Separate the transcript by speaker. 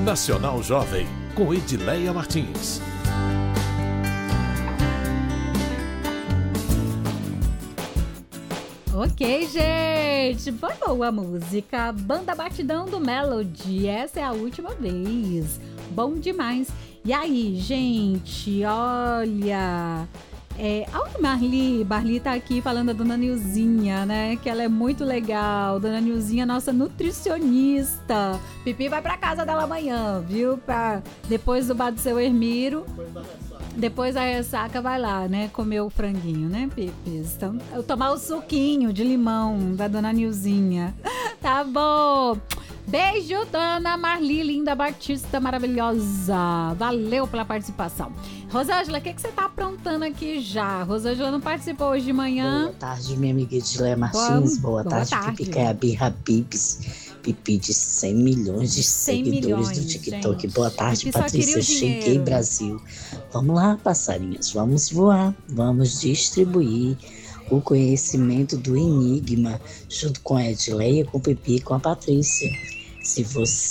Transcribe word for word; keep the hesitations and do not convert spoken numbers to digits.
Speaker 1: Nacional Jovem, com Edileia Martins.
Speaker 2: Ok, gente, foi boa a música. Banda Batidão do Melody, essa é a última vez. Bom demais. E aí, gente, olha... É, a Marli, Marli tá aqui falando da Dona Nilzinha, né? Que ela é muito legal. Dona Nilzinha, nossa nutricionista. Pipi vai pra casa dela amanhã, viu? Pra, depois do bar do seu Hermiro. Depois a ressaca vai lá, né? Comer o franguinho, né, Pipis? Então, eu tomar o suquinho de limão da Dona Nilzinha. Tá bom. Beijo, Dona Marli, linda Batista, maravilhosa. Valeu pela participação. Rosângela, o que, que você tá aprontando aqui já? Rosângela não participou hoje de manhã.
Speaker 3: Boa tarde, minha amiga Edileia Martins. Boa, boa tarde, tarde. Pipi Cabi Habibs. Pipi de cem milhões de seguidores milhões, do TikTok. Gente. Boa tarde, Pipi, Patrícia. Cheguei, Brasil. Vamos lá, passarinhos. Vamos voar. Vamos distribuir o conhecimento do enigma junto com a Edileia, com o Pipi e com a Patrícia. Se você